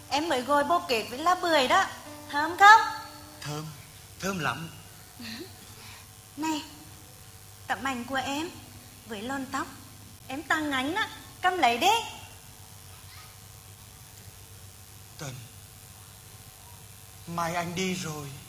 Em mới gội bô kết với lá bưởi đó. Thơm không? Thơm, thơm lắm. Này, tấm ảnh của em với lọn tóc em tặng anh á, cầm lấy đi. Tần, mai anh đi rồi.